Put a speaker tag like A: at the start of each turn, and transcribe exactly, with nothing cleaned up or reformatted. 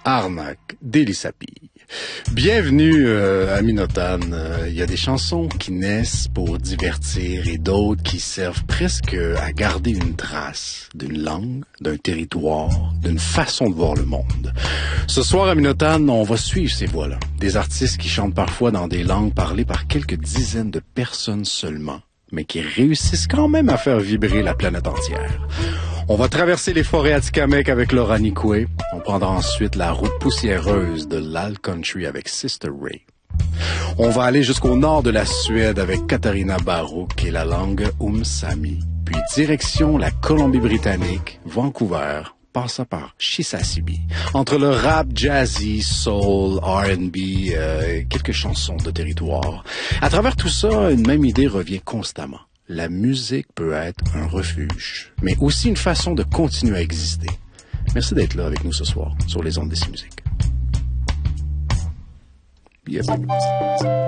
A: Arnaque d'Elisapi. Bienvenue euh, à Minotan. Il euh, y a des chansons qui naissent pour divertir et d'autres qui servent presque à garder une trace d'une langue, d'un territoire, d'une façon de voir le monde. Ce soir à Minotan, on va suivre ces voix-là. Des artistes qui chantent parfois dans des langues parlées par quelques dizaines de personnes seulement, mais qui réussissent quand même à faire vibrer la planète entière. On va traverser les forêts Atikamekw avec Laura Nikwe. On prendra ensuite la route poussiéreuse de l'Alt Country avec Sister Ray. On va aller jusqu'au nord de la Suède avec Katarina Barouk et la langue Umsami. Puis direction la Colombie-Britannique, Vancouver, passant par Chisasibi. Entre le rap, jazzy, soul, R and B, euh, quelques chansons de territoire. À travers tout ça, une même idée revient constamment. La musique peut être un refuge, mais aussi une façon de continuer à exister. Merci d'être là avec nous ce soir sur les ondes d'Ici Musique. Yep.